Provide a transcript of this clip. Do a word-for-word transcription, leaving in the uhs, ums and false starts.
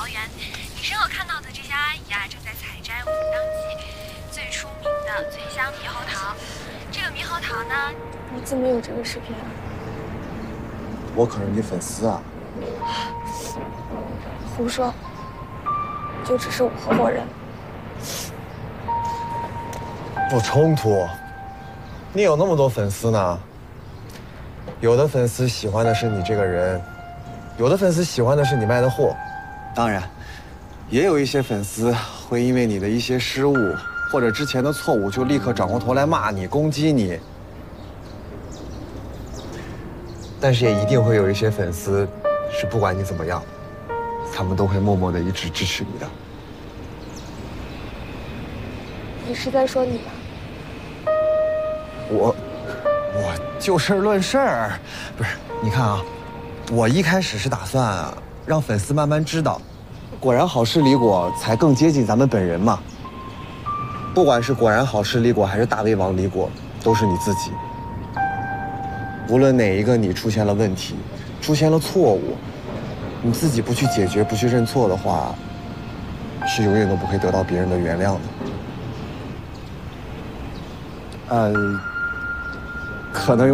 桃园，你身后看到的这家阿姨啊，正在采摘我们当季最出名的脆香猕猴桃。这个猕猴桃呢， 你怎么有这个视频啊？ 我可是你粉丝啊！ 胡说，就只是我合伙人。 不冲突，你有那么多粉丝呢。有的粉丝喜欢的是你这个人，有的粉丝喜欢的是你卖的货。当然，也有一些粉丝会因为你的一些失误或者之前的错误，就立刻转过头来骂你、攻击你。但是也一定会有一些粉丝，是不管你怎么样，他们都会默默的一直支持你的。 你是在说你吧？ 我，我就事论事儿，不是？你看啊，我一开始是打算让粉丝慢慢知道，果然好事李果才更接近咱们本人嘛。不管是果然好事李果还是大胃王李果，都是你自己。无论哪一个你出现了问题，出现了错误，你自己不去解决、不去认错的话，是永远都不会得到别人的原谅的。呃，可能有。